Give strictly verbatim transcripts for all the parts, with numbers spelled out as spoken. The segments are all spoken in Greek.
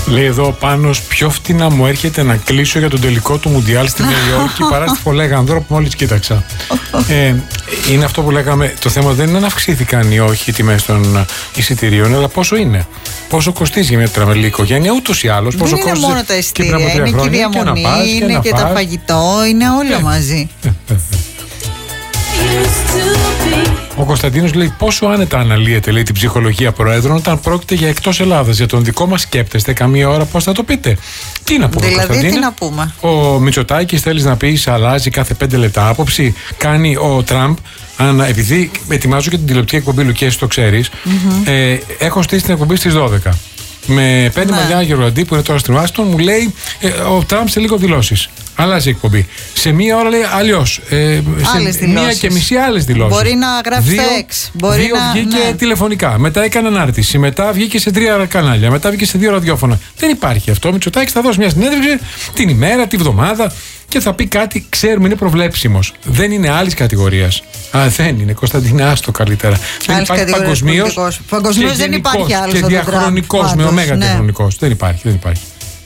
Λέει εδώ ο Πάνος, πιο φτηνά μου έρχεται να κλείσω για τον τελικό του Μουντιάλ στη Νέα Υόρκη παρά στη Φολέγανδρο που μόλις κοίταξα. ε, είναι αυτό που λέγαμε, το θέμα δεν είναι αν αυξήθηκαν ή όχι οι τιμές των εισιτηρίων, αλλά πόσο είναι. Πόσο κοστίζει για μια τραμελή οικογένεια, ούτως ή άλλως. Δεν είναι μόνο τα εισιτήρια, είναι και η διαμονή, και είναι και, και τα φαγητό, είναι όλα ε, μαζί. Ε, ε, ε. Ο Κωνσταντίνος λέει πόσο άνετα αναλύεται, λέει, την ψυχολογία προέδρων όταν πρόκειται για εκτός Ελλάδας. Για τον δικό μας σκέπτεστε καμία ώρα πώς θα το πείτε. Τι να πούμε, δηλαδή, Κωνσταντίνε? τι να πούμε. Ο Μητσοτάκης, θέλεις να πεις, αλλάζει κάθε πέντε λεπτά άποψη. Κάνει ο Τραμπ, επειδή ετοιμάζω και την τηλεοπτική εκπομπή Λουκέση, το ξέρεις, mm-hmm. ε, έχω στήσει την εκπομπή στις δώδεκα. Με πέντε ναι. Μαριά Γερουαντή που είναι τώρα στην Ουάσιγκτον, μου λέει ε, ο Τραμπ σε λίγο δηλώσεις. Αλλάζει η εκπομπή. Σε μία ώρα λέει αλλιώς. Ε, σε μία και μισή άλλες δηλώσεις. Μπορεί να γράψει δύο, X. Μπορεί δύο να, βγήκε ναι. τηλεφωνικά. Μετά έκανε ανάρτηση. Μετά βγήκε σε τρία κανάλια. Μετά βγήκε σε δύο ραδιόφωνα. Δεν υπάρχει αυτό. Ο Μητσοτάκης θα δώσει μια συνέντευξη την ημέρα, τη βδομάδα και θα πει κάτι. Ξέρουμε, είναι προβλέψιμος. Δεν είναι άλλης κατηγορίας. Α, δεν είναι. Κωνσταντίνε, άστο καλύτερα. Δεν υπάρχει παγκοσμίως. Παγκοσμίως δεν υπάρχει άλλο. Και διαχρονικός, με ωμέγα ναι. διαχρονικός. Δεν υπάρχει. Δεν υπάρχει.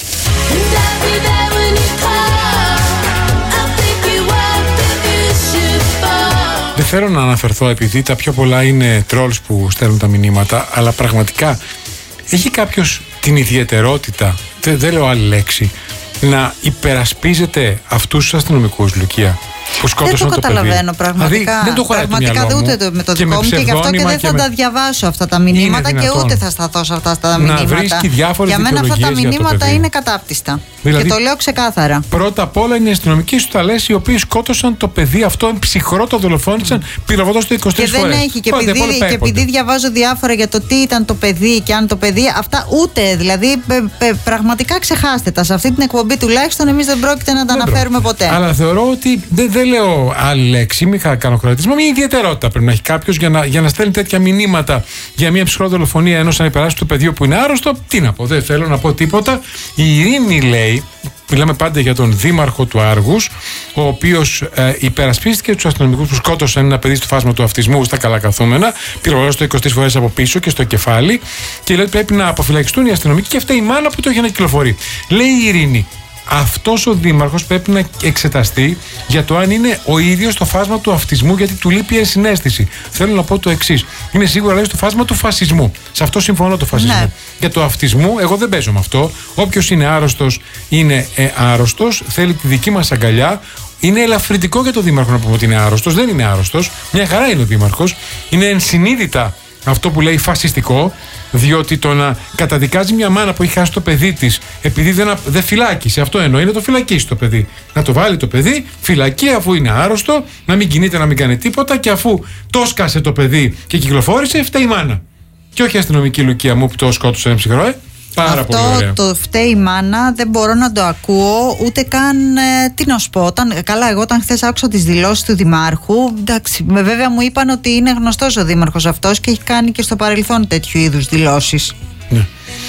Δεν θέλω να αναφερθώ επειδή τα πιο πολλά είναι trolls που στέλνουν τα μηνύματα, αλλά πραγματικά έχει κάποιος την ιδιαιτερότητα, δεν, δεν λέω άλλη λέξη, να υπερασπίζεται αυτούς τους αστυνομικούς, Λουκία, που σκότωσαν το παιδί. Δεν το καταλαβαίνω πραγματικά. Δηλαδή, δεν το πραγματικά το ούτε το, με το δικό μου και γι' αυτό και δεν θα με... τα διαβάσω αυτά τα μηνύματα και ούτε θα σταθώ σε αυτά τα μηνύματα. Για μένα αυτά τα μηνύματα είναι κατάπτυστα. Δηλαδή, και το λέω ξεκάθαρα. Πρώτα απ' όλα είναι οι αστυνομικοί σου τα λες, οι οποίοι σκότωσαν το παιδί αυτό, ψυχρό, το δολοφόνησαν, mm. πυροβολώντας το είκοσι τρεις φορές. Και δεν έχει. Και επειδή, και επειδή διαβάζω διάφορα για το τι ήταν το παιδί και αν το παιδί. Αυτά ούτε. Δηλαδή πε, πε, πραγματικά ξεχάστε τα. Σε αυτή την εκπομπή τουλάχιστον εμείς δεν πρόκειται να τα δεν αναφέρουμε πρόκειται. ποτέ. Αλλά θεωρώ ότι δεν, δεν λέω άλλη λέξη, μην κάνω κρατισμό. Μια ιδιαιτερότητα πρέπει να έχει κάποιος για να, για να στέλνει τέτοια μηνύματα για μια ψυχρό δολοφονία ενός ανυπεράσπιτου παιδιού που είναι άρρωστο. Τι να πω, δεν θέλω να πω τίποτα. Η Ειρήνη λέει. Μιλάμε πάντα για τον δήμαρχο του Άργους, ο οποίος ε, υπερασπίστηκε τους αστυνομικούς που σκότωσαν ένα παιδί στο φάσμα του αυτισμού στα καλά καθούμενα, πυροβολώντας το είκοσι τρεις φορές από πίσω και στο κεφάλι, και λέει ότι πρέπει να αποφυλακιστούν οι αστυνομικοί και αυτή η μάνα που το είχε να κυκλοφορεί. Λέει η Ειρήνη, αυτός ο δήμαρχος πρέπει να εξεταστεί για το αν είναι ο ίδιος στο φάσμα του αυτισμού, γιατί του λείπει η ενσυναίσθηση. Θέλω να πω το εξής. Είναι σίγουρα λέει στο φάσμα του φασισμού. Σε αυτό συμφωνώ, το φασισμό. Ναι. Για το αυτισμού, εγώ δεν παίζω με αυτό. Όποιος είναι άρρωστος είναι ε, άρρωστος, θέλει τη δική μας αγκαλιά. Είναι ελαφρυντικό για το δήμαρχο να πούμε ότι είναι άρρωστος. Δεν είναι άρρωστος. Μια χαρά είναι ο δήμαρχος. Είναι ενσυνείδητα αυτό που λέει φασιστικό, διότι το να καταδικάζει μια μάνα που έχει χάσει το παιδί της επειδή δεν, δεν φυλάκισε, αυτό εννοεί, να το φυλακίσει το παιδί. Να το βάλει το παιδί φυλακή αφού είναι άρρωστο, να μην κινείται, να μην κάνει τίποτα, και αφού το σκάσε το παιδί και κυκλοφόρησε, φταίει η μάνα. Και όχι η αστυνομική, Λουκία μου, που το σκότωσε ένα ψυχρό, ε. Πάρα αυτό πολύ ωραία. Το φταίει η μάνα δεν μπορώ να το ακούω ούτε καν. Ε, τι να σου πω, όταν, καλά, εγώ όταν χθες άκουσα τις δηλώσεις του Δημάρχου, εντάξει, βέβαια μου είπαν ότι είναι γνωστός ο Δήμαρχος αυτός και έχει κάνει και στο παρελθόν τέτοιου είδους δηλώσεις. Ναι.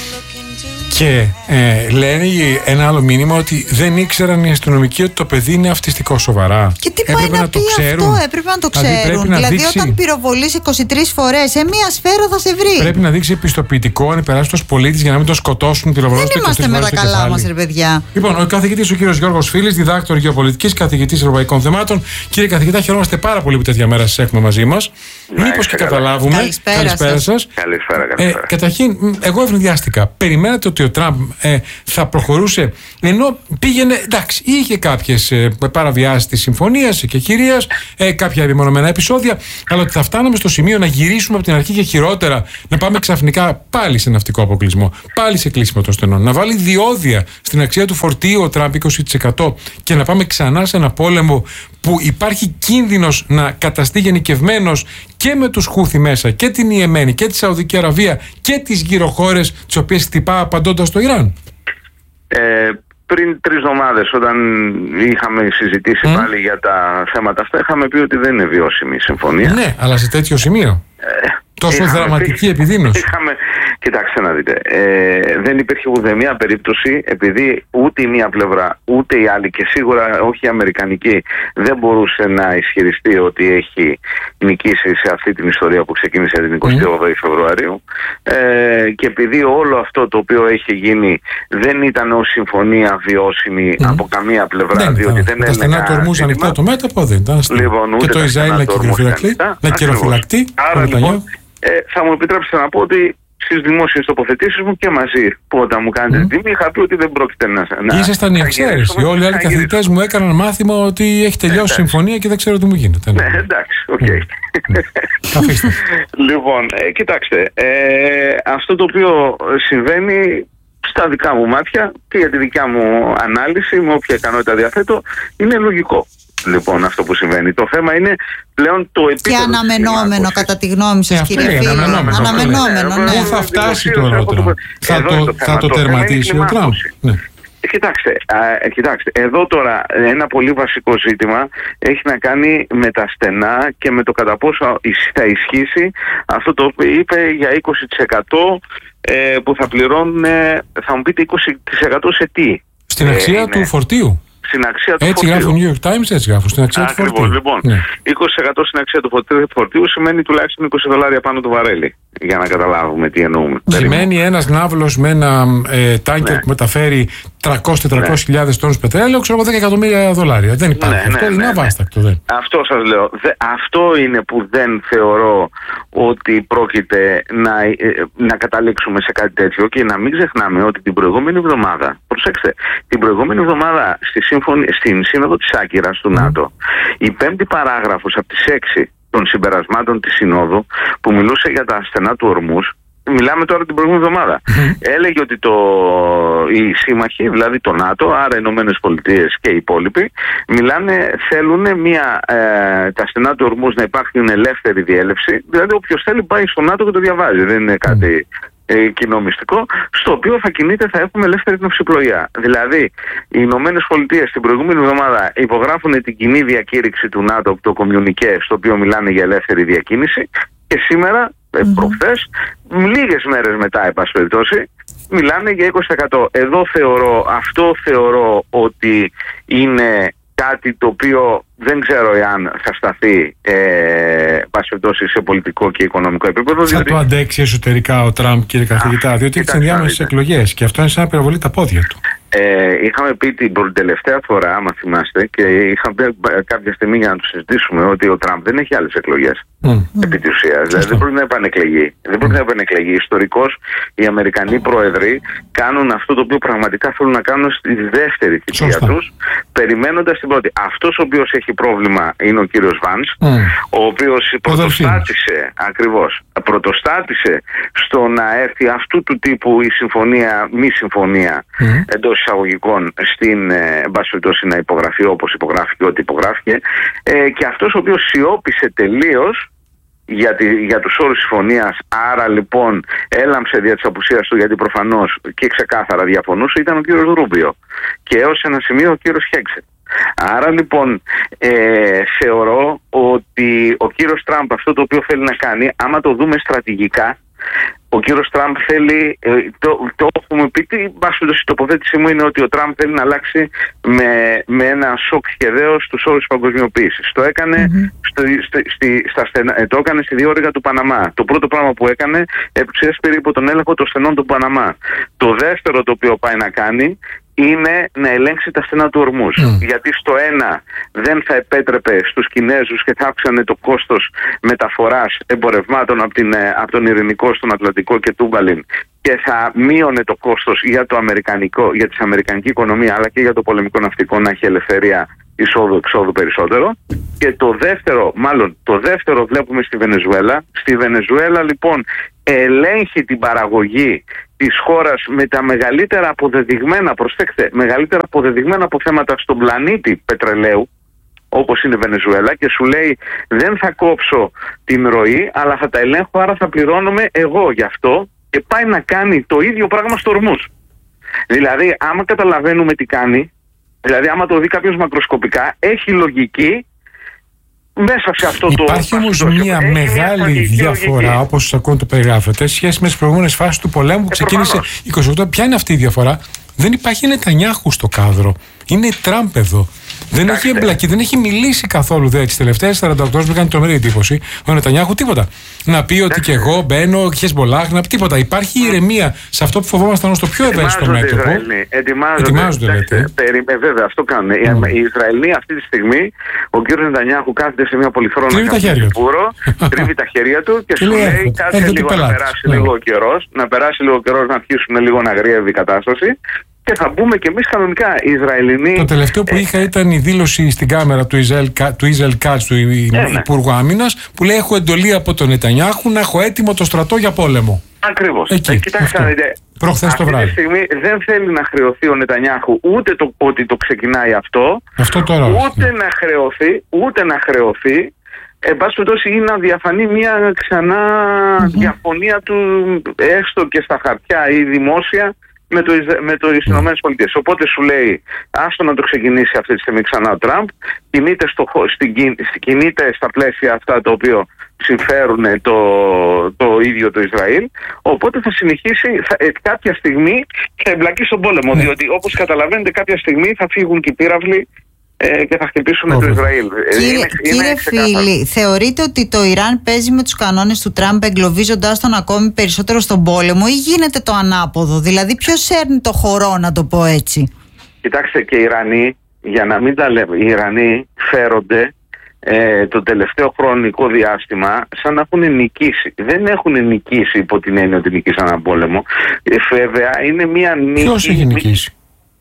Και ε, λένε ένα άλλο μήνυμα ότι δεν ήξεραν οι αστυνομικοί ότι το παιδί είναι αυτιστικό, σοβαρά. Και τι πάει να, να πει το αυτό, έπρεπε να το ξέρουν. Δηλαδή, να δηλαδή δείξει... όταν πυροβολείς είκοσι τρεις φορές, σε μία σφαίρα θα σε βρει. Πρέπει να δείξει επιστοποιητικό ανυπεράσπιτος πολίτης για να μην τον σκοτώσουν πυροβολώντας το είκοσι τρεις φορές. Δεν είμαστε με τα καλά μας, ρε παιδιά. Λοιπόν, ο καθηγητής ο κύριος Γιώργος Φίλης, διδάκτορ γεωπολιτικής, καθηγητής ευρωπαϊκών θεμάτων. Κύριε καθηγητά, χαιρόμαστε πάρα πολύ που τέτοια μέρα σας έχουμε μαζί μας. Ναι, μήπως και καταλάβουμε. Καλησπέρα σας. Ε, καταρχήν, εγώ ευνηδιάστηκα. Περιμένατε ότι ο Τραμπ ε, θα προχωρούσε, ενώ πήγαινε, εντάξει, είχε κάποιες ε, παραβιάσεις της συμφωνίας και κυρίας, ε, κάποια επιμονωμένα επεισόδια, αλλά ότι θα φτάναμε στο σημείο να γυρίσουμε από την αρχή και χειρότερα, να πάμε ξαφνικά πάλι σε ναυτικό αποκλεισμό, πάλι σε κλείσιμο των στενών, να βάλει διόδια στην αξία του φορτίου ο Τραμπ είκοσι τοις εκατό και να πάμε ξανά σε ένα πόλεμο που υπάρχει κίνδυνος να καταστεί γενικευμένος και με τους Χούθι μέσα και την Ιεμένη και τη Σαουδική Αραβία και τις γύρω χώρες τις οποίες χτυπά απαντώντας το Ιράν. Ε, πριν τρεις εβδομάδες όταν είχαμε συζητήσει mm. πάλι για τα θέματα αυτά, είχαμε πει ότι δεν είναι βιώσιμη η συμφωνία. Ναι, αλλά σε τέτοιο σημείο. Ε, Τόσο είχαμε, δραματική επιδείνωση. Είχαμε, Κοιτάξτε να δείτε, ε, δεν υπήρχε ουδέμια περίπτωση, επειδή ούτε η μία πλευρά ούτε η άλλη, και σίγουρα όχι η αμερικανική, δεν μπορούσε να ισχυριστεί ότι έχει νικήσει σε αυτή την ιστορία που ξεκίνησε την εικοστή όγδοη Φεβρουαρίου, ε, και επειδή όλο αυτό το οποίο έχει γίνει δεν ήταν ως συμφωνία βιώσιμη mm. από καμία πλευρά, δεν διότι ήταν. δεν έλεγα... Τα στενά του ορμούς ανοιχτό το μέτωπο δεν ήταν. Λοιπόν, και το Ισραήλ να κυροφυλακτεί. Άρα λοιπόν, ε, θα μου επιτρέψετε να πω ότι στις δημόσιες τοποθετήσεις μου και μαζί που όταν μου κάνετε mm. τιμή είχα πει ότι δεν πρόκειται να... να ήσασταν η εξαίρεση. Όλοι οι άλλοι καθηγητές μου έκαναν μάθημα ότι έχει τελειώσει η συμφωνία και δεν ξέρω τι μου γίνεται. Ναι, εντάξει, οκ. Okay. Καθίστε. Λοιπόν, ε, κοιτάξτε, ε, αυτό το οποίο συμβαίνει στα δικά μου μάτια και για τη δικιά μου ανάλυση, με όποια ικανότητα διαθέτω, είναι λογικό. Λοιπόν, αυτό που συμβαίνει. Το θέμα είναι πλέον το επίπεδο. Και αναμενόμενο, κατά τη γνώμη σας, κύριε Φίλη. Αναμενόμενο. αναμενόμενο ναι. Πού θα φτάσει τώρα ο Τραμπ? Θα το, θα το τερματίσει ο Τραμπ? Ναι. Κοιτάξτε, α, κοιτάξτε, εδώ τώρα ένα πολύ βασικό ζήτημα έχει να κάνει με τα στενά και με το κατά πόσο θα ισχύσει αυτό το οποίο είπε για είκοσι τοις εκατό ε, που θα πληρώνουν, θα μου πείτε είκοσι τοις εκατό σε τι? Στην αξία ε, του είναι... φορτίου. Στην αξία του έτσι φορτίου. Γράφουν New York Times, έτσι γράφουν. Στην αξία Ακριβώς, του φορτίου. Λοιπόν, ναι. είκοσι τοις εκατό στην αξία του φορτίου σημαίνει τουλάχιστον είκοσι δολάρια πάνω το βαρέλι. Για να καταλάβουμε τι εννοούμε. Σημαίνει ένας ναύλος με ένα ε, τάνκερ ναι. που μεταφέρει τριακόσιες με τετρακόσιες χιλιάδες ναι. τόνους πετρέλαιο, ξέρω εγώ δέκα εκατομμύρια δολάρια. Δεν υπάρχει. Ναι, αυτό ναι, είναι ναι, αβάστακτο. Ναι. Αυτό σας λέω. Δε, αυτό είναι που δεν θεωρώ ότι πρόκειται να, ε, να καταλήξουμε σε κάτι τέτοιο. Και να μην ξεχνάμε ότι την προηγούμενη εβδομάδα, προσέξτε, την προηγούμενη εβδομάδα στη σύμφωνη, στην Σύνοδο της Άκυρας του mm. ΝΑΤΟ, η πέμπτη παράγραφος από τις έξι των συμπερασμάτων της Συνόδου που μιλούσε για τα στενά του ορμούς, μιλάμε τώρα την προηγούμενη εβδομάδα, mm. έλεγε ότι το, οι σύμμαχοι, δηλαδή το ΝΑΤΟ, άρα οι Ηνωμένες Πολιτείες και οι υπόλοιποι, μιλάνε, θέλουν μια, ε, τα στενά του ορμούς να υπάρχουν ελεύθερη διέλευση, δηλαδή όποιος θέλει πάει στο ΝΑΤΟ και το διαβάζει, δεν είναι κάτι ε, κοινό μυστικό, στο οποίο θα κινείται, θα έχουμε ελεύθερη ναυσιπλοεία. Δηλαδή, οι Ηνωμένες Πολιτείες την προηγούμενη εβδομάδα υπογράφουν την κοινή διακήρυξη του ΝΑΤΟ, το κομμιουνικέ, στο οποίο μιλάνε για ελεύθερη διακίνηση, και σήμερα, mm-hmm. προχθές, λίγες μέρες μετά, εν πάση περιπτώσει, μιλάνε για είκοσι τοις εκατό. Εδώ θεωρώ, αυτό θεωρώ ότι είναι κάτι το οποίο δεν ξέρω εάν θα σταθεί ε, σε πολιτικό και οικονομικό επίπεδο. Θα διότι... το αντέξει εσωτερικά ο Τραμπ, κύριε καθηγητά, διότι έχει ενδιάμεσες εκλογές και αυτό είναι σαν να πυροβολεί τα πόδια του. Ε, είχαμε πει την τελευταία φορά, άμα θυμάστε, και είχαμε πει κάποια στιγμή για να το συζητήσουμε, ότι ο Τραμπ δεν έχει άλλες εκλογές. Mm. Επί της ουσίας. Δηλαδή δεν μπορεί να επανεκλεγεί. Δεν μπορεί mm. να επανεκλεγεί. Ιστορικώς οι Αμερικανοί πρόεδροι κάνουν αυτό το οποίο πραγματικά θέλουν να κάνουν στη δεύτερη θητεία τους, περιμένοντας την πρώτη. Αυτός ο οποίος έχει πρόβλημα είναι ο κύριος Βάνς, mm. ο οποίος πρωτοστάτησε, ακριβώς, πρωτοστάτησε στο να έρθει αυτού του τύπου η συμφωνία, μη συμφωνία mm. εντός εισαγωγικών στην ε, μπασφετώση να υπογραφεί όπως υπογράφηκε, ό,τι υπογράφηκε, ε, και αυτός ο οποίος σιώπησε τελείως για, τη, για τους όρους συμφωνίας, άρα λοιπόν έλαμψε δια της απουσίας του, γιατί προφανώς και ξεκάθαρα διαφωνούσε, ήταν ο κύριος Ρούμπιο και έως ένα σημείο ο κύριος Χέξετ. Άρα λοιπόν ε, θεωρώ ότι ο κύριος Τραμπ αυτό το οποίο θέλει να κάνει, άμα το δούμε στρατηγικά, ο κύριος Τραμπ θέλει, ε, το, το έχουμε πει, η τοποθέτησή μου είναι ότι ο Τραμπ θέλει να αλλάξει με, με ένα σοκ σχεδαίως τους όρους της παγκοσμιοποίησης. Το έκανε, mm-hmm. στο, στη, στη, στα στενα, ε, το έκανε στη διόρυγα του Παναμά. Το πρώτο πράγμα που έκανε, έψησε περίπου τον έλεγχο των στενών του Παναμά. Το δεύτερο το οποίο πάει να κάνει είναι να ελέγξει τα στενά του ορμούς. Mm. Γιατί στο ένα δεν θα επέτρεπε στους Κινέζους και θα αύξανε το κόστος μεταφοράς εμπορευμάτων από, την, από τον Ειρηνικό στον Ατλαντικό και Τούμπαλιν, και θα μείωνε το κόστος για, το αμερικανικό, για την αμερικανική οικονομία, αλλά και για το πολεμικό ναυτικό να έχει ελευθερία εισόδου-εξόδου περισσότερο. Και το δεύτερο, μάλλον το δεύτερο βλέπουμε στη Βενεζουέλα. Στη Βενεζουέλα λοιπόν ελέγχει την παραγωγή της χώρας με τα μεγαλύτερα αποδεδειγμένα, προσέξτε, μεγαλύτερα αποδεδειγμένα αποθέματα στον πλανήτη πετρελαίου, όπως είναι η Βενεζουέλα, και σου λέει δεν θα κόψω την ροή, αλλά θα τα ελέγχω, άρα θα πληρώνομαι εγώ γι' αυτό, και πάει να κάνει το ίδιο πράγμα στους ορμούς. Δηλαδή, άμα καταλαβαίνουμε τι κάνει, δηλαδή άμα το δει κάποιος μακροσκοπικά, έχει λογική μέσα σε αυτό το. Υπάρχει όμως μια έχει μεγάλη μια διαφορά, όπως σας ακούω το περιγράφετε, σχέση με τις προηγούμενες φάσεις του πολέμου που ε, ξεκίνησε είκοσι οκτώ. Ποια είναι αυτή η διαφορά? Δεν υπάρχει Νετανιάχου στο κάδρο. Είναι Τραμπ εδώ. Δεν έχει εμπλακεί, δεν έχει μιλήσει καθόλου. Δε, τις τελευταίες σαράντα οκτώ ώρες μου έκανε τρομερή εντύπωση. Ο Νετανιάχου τίποτα. Να πει ότι και εγώ μπαίνω, Χεσμολάχ, να πει τίποτα. Υπάρχει ηρεμία σε αυτό που φοβόμασταν ως το πιο ευαίσθητο μέτωπο. Ετοιμάζονται. Ετοιμάζονται, λέτε. Ε, βέβαια, αυτό κάνουν. Mm. Οι Ισραηλοί αυτή τη στιγμή, ο κ. Νετανιάχου κάθεται σε μια πολυθρόνα καπούρο, τρίβει τα χέρια του και σου λέει κάτσε λίγο να περάσει λίγο καιρός, να περάσει λίγο καιρός να αρχίσουν λίγο να αγριεύει η κατάσταση. Και θα μπούμε και εμείς κανονικά οι Ισραηλινοί. Το τελευταίο που είχα ήταν η δήλωση στην κάμερα του Ισραήλ Κάτς, του Υπουργού Άμυνας, που λέει: έχω εντολή από τον Νετανιάχου να έχω έτοιμο το στρατό για πόλεμο. Ακριβώς. Εκεί, ε, κοιτάξτε, προχθές το βράδυ. Αυτή τη στιγμή δεν θέλει να χρεωθεί ο Νετανιάχου ούτε το, ότι το ξεκινάει αυτό, αυτό τώρα, ούτε ναι. να χρεωθεί, ούτε να χρεωθεί. Εν πάση περιπτώσει, ή να διαφανεί μια ξανά mm-hmm. διαφωνία του, έστω και στα χαρτιά ή δημόσια, με το, με το mm. Ηνωμένες Πολιτείες. Οπότε σου λέει, άστο να το ξεκινήσει αυτή τη στιγμή ξανά ο Τραμπ, κινείται, στο, στην, κινείται στα πλαίσια αυτά τα οποία συμφέρουν το, το ίδιο το Ισραήλ, οπότε θα συνεχίσει, θα, ε, κάποια στιγμή θα εμπλακεί στον πόλεμο, mm. διότι όπως καταλαβαίνετε κάποια στιγμή θα φύγουν και οι πύραυλοι και θα χτυπήσουν το Ισραήλ. Κύριε, είναι, κύριε είναι φίλοι, θεωρείτε ότι το Ιράν παίζει με τους κανόνες του Τραμπ εγκλωβίζοντάς τον ακόμη περισσότερο στον πόλεμο, ή γίνεται το ανάποδο? Δηλαδή ποιος έρνει το χορό, να το πω έτσι? Κοιτάξτε, και οι Ιρανοί, για να μην τα λέμε, οι Ιρανοί φέρονται ε, το τελευταίο χρονικό διάστημα σαν να έχουν νικήσει. Δεν έχουν νικήσει υπό την έννοια ότι νικήσαν έναν πόλεμο. Ε, βέβαια είναι μια νίκη. Ποιος έχει νικήσει?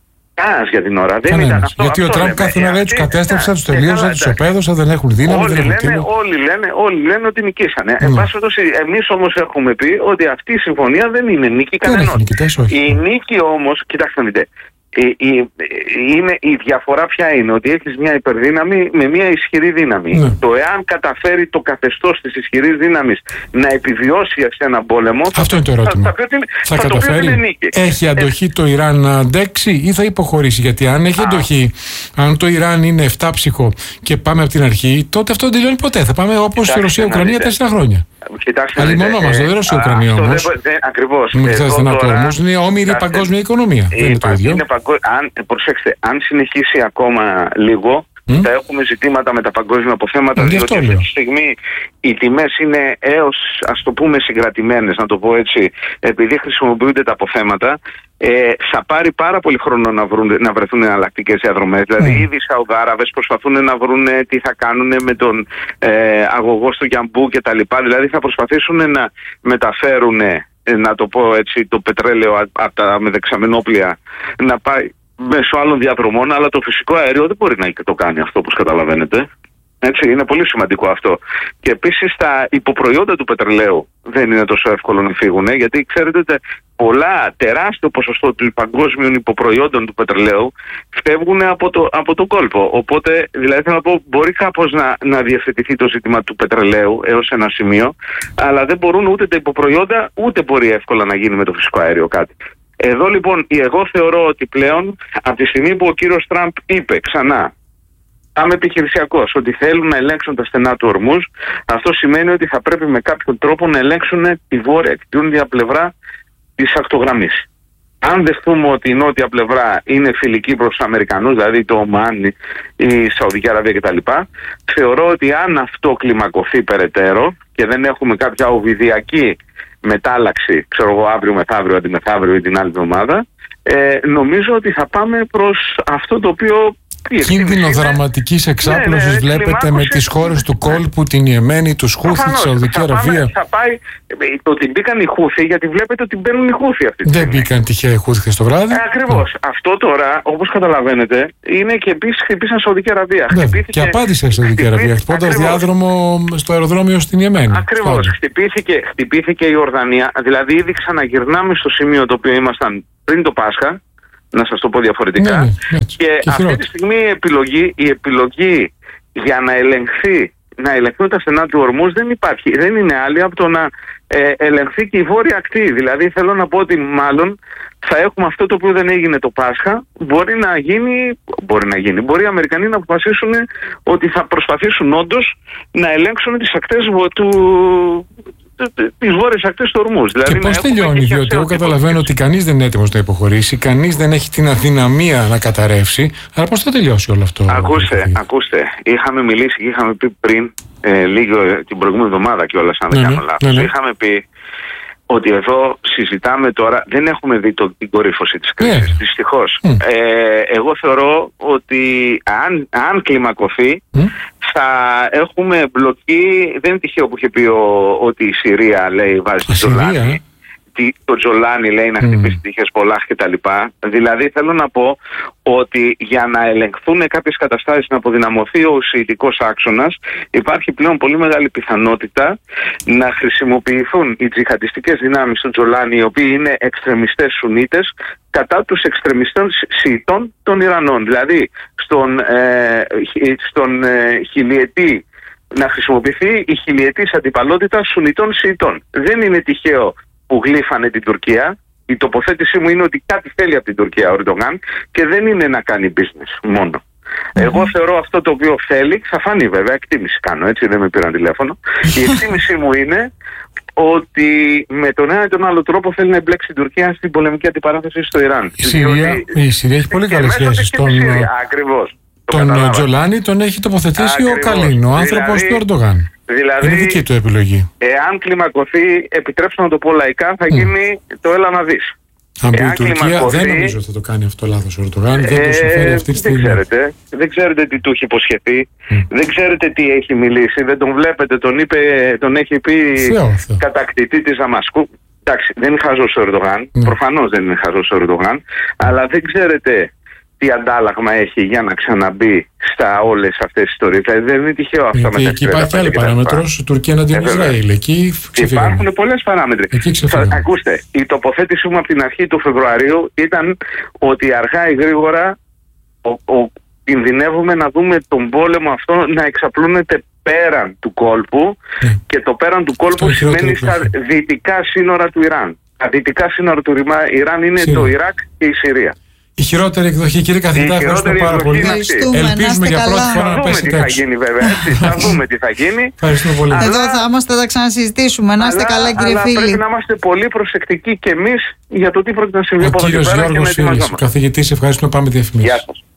Για την ώρα. Δεν ήταν αυτό, γιατί αυτό ο Τραμπ κάθε μέρα του κατέστρεψε, του τελείωσε, του επέδωσε, δεν έχουν δύναμη. Όλοι, δεν λένε, έχουν όλοι, λένε, όλοι λένε ότι νικήσανε. Mm. Εν πάση περιπτώσει, εμείς όμως έχουμε πει ότι αυτή η συμφωνία δεν είναι νίκη κανενός. Η νίκη όμως, κοιτάξτε να δείτε, η, η, είναι, η διαφορά ποια είναι? Ότι έχεις μια υπερδύναμη με μια ισχυρή δύναμη. Ναι. Το εάν καταφέρει το καθεστώς της ισχυρής δύναμης να επιβιώσει σε έναν πόλεμο, αυτό είναι το ερώτημα. Θα, θα, θα, θα, θα καταφέρει. Είναι νίκη. Έχει αντοχή ε... το Ιράν να αντέξει ή θα υποχωρήσει? Γιατί αν έχει Α. αντοχή, αν το Ιράν είναι εφτάψυχο και πάμε από την αρχή, τότε αυτό δεν τελειώνει ποτέ. Θα πάμε όπως η Ρωσία-Ουκρανία τέσσερα χρόνια. Αλλά μόνο μας, δεν είναι Ρωσία-Ουκρανία όμως. Ακριβώς. Μην ξέρετε να το όμως, είναι όμοιρη παγκόσμια οικονομία. Δεν είναι το ίδιο. Αν, προσέξτε, αν συνεχίσει ακόμα λίγο, mm. θα έχουμε ζητήματα με τα παγκόσμια αποθέματα, διότι αυτή τη στιγμή οι τιμές είναι έως, ας το πούμε, συγκρατημένες, να το πω έτσι, επειδή χρησιμοποιούνται τα αποθέματα. Ε, θα πάρει πάρα πολύ χρόνο να, βρουν, να βρεθούν εναλλακτικές διαδρομές. Mm. Δηλαδή, ήδη οι Σαουδάραβες προσπαθούν να βρουν τι θα κάνουν με τον ε, αγωγό στο Γιαμπού κτλ. Δηλαδή, θα προσπαθήσουν να μεταφέρουν, να το πω έτσι, το πετρέλαιο από τα μεταξαμενόπλια να πάει μέσω άλλων διαδρομών, αλλά το φυσικό αέριο δεν μπορεί να το κάνει αυτό, όπως καταλαβαίνετε. Έτσι, είναι πολύ σημαντικό αυτό. Και επίσης τα υποπροϊόντα του πετρελαίου δεν είναι τόσο εύκολο να φύγουν, γιατί ξέρετε ότι πολλά, τεράστιο ποσοστό των παγκόσμιων υποπροϊόντων του πετρελαίου φεύγουν από το, από το κόλπο. Οπότε, δηλαδή θέλω να πω, μπορεί κάπως να, να διευθετηθεί το ζήτημα του πετρελαίου έως ένα σημείο, αλλά δεν μπορούν ούτε τα υποπροϊόντα, ούτε μπορεί εύκολα να γίνει με το φυσικό αέριο κάτι. Εδώ λοιπόν, εγώ θεωρώ ότι πλέον, από τη στιγμή που ο κύριος Τραμπ είπε ξανά, είμαι επιχειρησιακός, ότι θέλουν να ελέγξουν τα στενά του Ορμούζ, αυτό σημαίνει ότι θα πρέπει με κάποιον τρόπο να ελέγξουν τη βόρεια και την νότια πλευρά της ακτογραμμής. Αν δεχτούμε ότι η νότια πλευρά είναι φιλική προς τους Αμερικανούς, δηλαδή το Ομάν, η Σαουδική Αραβία κτλ., θεωρώ ότι αν αυτό κλιμακωθεί περαιτέρω και δεν έχουμε κάποια οβιδιακή μετάλλαξη, ξέρω εγώ, αύριο μεθαύριο, αντιμεθαύριο ή την άλλη εβδομάδα, ε, νομίζω ότι θα πάμε προς αυτό το οποίο κίνδυνο δραματικής εξάπλωσης ναι, ναι, βλέπετε με τις χώρες του κόλπου, την Ιεμένη, τους Χούθι, τη Σαουδική Αραβία. Θα πάει, το ότι μπήκαν οι Χούθι, γιατί βλέπετε ότι μπαίνουν οι Χούθι αυτή τη στιγμή. Δεν μπήκαν τυχαία οι Χούθι στο βράδυ. Ε, ακριβώς. Yeah. Αυτό τώρα, όπως καταλαβαίνετε, είναι και επίσης χτυπήσαν Σαουδική Αραβία. Yeah. Χτυπήθηκε... Και απάντησε η Σαουδική Αραβία, χτυπώντας διάδρομο στο αεροδρόμιο στην Ιεμένη. Ακριβώς. Χτυπήθηκε, χτυπήθηκε η Ορδανία, δηλαδή ήδη ξαναγυρνάμε στο σημείο το οποίο ήμασταν πριν το Πάσχα. Να σας το πω διαφορετικά. Ναι, ναι, και, και αυτή τη στιγμή η επιλογή, η επιλογή για να ελεγχθεί, να ελεγχθούν τα στενά του Ορμούζ δεν υπάρχει. Δεν είναι άλλη από το να ε, ελεγχθεί και η βόρεια ακτή. Δηλαδή θέλω να πω ότι μάλλον θα έχουμε αυτό το οποίο δεν έγινε το Πάσχα. Μπορεί να γίνει, μπορεί να γίνει. Μπορεί οι Αμερικανοί να αποφασίσουν ότι θα προσπαθήσουν όντως να ελέγξουν τις ακτές του... τις βόρειες ακτές του Ορμούζ. Δηλαδή, και πώς τελειώνει, διότι εγώ καταλαβαίνω ότι κανείς δεν είναι έτοιμος να υποχωρήσει, κανείς δεν έχει την αδυναμία να καταρρεύσει, αλλά πώς θα τελειώσει όλο αυτό? Ακούστε, ακούστε, είχαμε μιλήσει και είχαμε πει πριν, ε, λίγο την προηγούμενη εβδομάδα κιόλας, αν δεν ναι, κάνω λάθος, ναι, ναι. είχαμε πει ότι εδώ συζητάμε τώρα, δεν έχουμε δει το, την κορύφωση της κρίσης, yeah. δυστυχώς. Mm. Ε, εγώ θεωρώ ότι αν, αν κλιμακωθεί, mm. θα έχουμε μπλοκή, δεν είναι τυχαίο που είχε πει ο, ότι η Συρία, λέει, βάζει το Τζολάνι. Το Τζολάνι, λέει, να χτυπήσει mm. τύχες πολλά κτλ. Δηλαδή θέλω να πω ότι για να ελεγχθούν κάποιες καταστάσεις, να αποδυναμωθεί ο σιητικός άξονας, υπάρχει πλέον πολύ μεγάλη πιθανότητα να χρησιμοποιηθούν οι τζιχαντιστικές δυνάμεις του Τζολάνι, οι οποίοι είναι εξτρεμιστές Σουνίτες, κατά τους εξτρεμιστών Σιητών των Ιρανών. Δηλαδή στον, ε, στον ε, χιλιετή να χρησιμοποιηθεί η χιλιετής αντιπαλότητα Σουνιτών Σιητών. Δεν είναι τυχαίο που γλύφανε την Τουρκία. Η τοποθέτησή μου είναι ότι κάτι θέλει από την Τουρκία ο Ερντογάν και δεν είναι να κάνει business μόνο. Mm-hmm. Εγώ θεωρώ αυτό το οποίο θέλει, θα φανεί βέβαια, εκτίμηση κάνω, έτσι, δεν με πήραν τηλέφωνο. Η εκτίμησή μου είναι ότι με τον ένα ή τον άλλο τρόπο θέλει να εμπλέξει την Τουρκία στην πολεμική αντιπαράθεση στο Ιράν. Η Συρία, διότι... η Συρία έχει πολύ καλές σχέσεις. Τον, Ακριβώς. Τον Τζολάνι τον έχει τοποθετήσει Ακριβώς. ο Καλίν, ο άνθρωπος δηλαδή, του Ερντογάν. Δηλαδή, είναι δική του επιλογή. Εάν κλιμακωθεί, επιτρέψτε να το πω λαϊκά, θα γίνει mm. το έλα να δεις. Από η Τουρκία δεν νομίζω ότι θα το κάνει αυτό λάθος ο Ερντογάν, ε, δεν το συμφέρει αυτή τη στιγμή. Δεν ξέρετε, δεν ξέρετε τι του έχει υποσχεθεί, mm. δεν ξέρετε τι έχει μιλήσει, δεν τον βλέπετε, τον, είπε, τον έχει πει Θεό, Θεό. κατακτητή της Δαμασκού. Εντάξει, δεν είναι χαζός ο Ερντογάν, mm. προφανώς δεν είναι χαζός ο Ερντογάν, αλλά δεν ξέρετε τι αντάλλαγμα έχει για να ξαναμπεί στα όλες αυτές τις ιστορίες. Δηλαδή δεν είναι τυχαίο αυτό μεταξύ. Εκεί υπάρχει άλλη παράμετρος, η Τουρκία εναντίον του Ισραήλ. Εκεί ξεφύγαμε. Υπάρχουν πολλές παράμετροι. Ακούστε, η τοποθέτησή μου από την αρχή του Φεβρουαρίου ήταν ότι αργά ή γρήγορα ο, ο, κινδυνεύουμε να δούμε τον πόλεμο αυτό να εξαπλώνεται πέραν του κόλπου yeah. και το πέραν του κόλπου αυτό σημαίνει στα δυτικά σύνορα του Ιράν. Τα δυτικά σύνορα του Ιράν είναι Συρία. Το Ιράκ και η Συρία. Η χειρότερη εκδοχή, κύριε καθηγητά, ευχαριστούμε πάρα πολύ. Ελπίζουμε για πρώτη φορά να πέσει τι θα γίνει, βέβαια. Έτσι, θα δούμε τι θα γίνει. Ευχαριστούμε πολύ. Εδώ θα είμαστε, θα ξανασυζητήσουμε. Να είστε καλά, κύριε αλλά φίλοι. Πρέπει να είμαστε πολύ προσεκτικοί κι εμείς για το τι πρόκειται να συμβεί από εδώ και πέρα. Ο κύριος Γιώργος, καθηγητής, ευχαριστούμε. Πάμε διαφημίσεις. Γεια σας.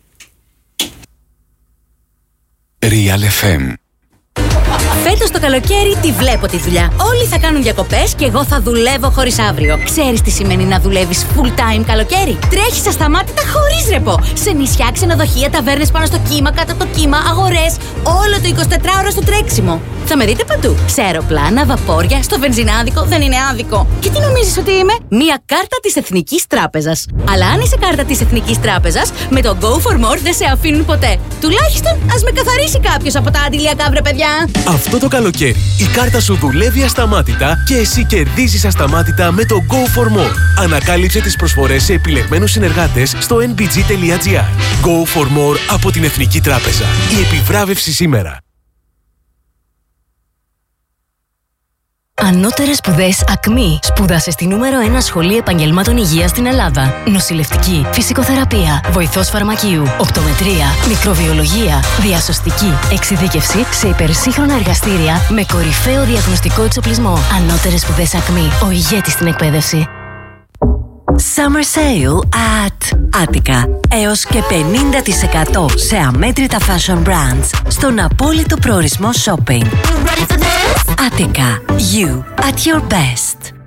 Real εφ εμ. Φέτος το καλοκαίρι τη βλέπω τη δουλειά. Όλοι θα κάνουν διακοπές και εγώ θα δουλεύω χωρίς αύριο. Ξέρεις τι σημαίνει να δουλεύεις full time καλοκαίρι? Τρέχεις ασταμάτητα χωρίς ρεπό. Σε νησιά, ξενοδοχεία, ταβέρνες πάνω στο κύμα, κάτω από το κύμα, αγορές. Όλο το εικοσιτετράωρο στο τρέξιμο. Θα με δείτε παντού. Σε αεροπλάνα, βαπόρια, στο βενζινάδικο, δεν είναι άδικο. Και τι νομίζεις ότι είμαι? Μία κάρτα της Εθνικής Τράπεζας. Αλλά αν είσαι κάρτα της Εθνικής Τράπεζας, με το Go for More δεν σε αφήνουν ποτέ. Τουλάχιστον ας με καθαρίσει κάποιος από τα αντιλιακά, βρε παιδιά. Αυτό το καλοκαίρι η κάρτα σου δουλεύει ασταμάτητα και εσύ κερδίζεις ασταμάτητα με το Go for More. Ανακάλυψε τις προσφορές σε επιλεγμένους συνεργάτες στο εν μπι τζι τελεία τζι άρ. Go for More από την Εθνική Τράπεζα. Η επιβράβευση σήμερα. Ανώτερες σπουδές ΑΚΜΗ. Σπούδασε στη νούμερο ένα σχολή επαγγελμάτων υγείας στην Ελλάδα. Νοσηλευτική, φυσικοθεραπεία, βοηθός φαρμακείου, οπτομετρία, μικροβιολογία, διασωστική, εξειδίκευση σε υπερσύγχρονα εργαστήρια με κορυφαίο διαγνωστικό εξοπλισμό. Ανώτερες σπουδές ΑΚΜΗ. Ο ηγέτης στην εκπαίδευση. Summer Sale at Attica. Έως και πενήντα τοις εκατό σε αμέτρητα fashion brands στον απόλυτο προορισμό shopping. Attica. You at your best.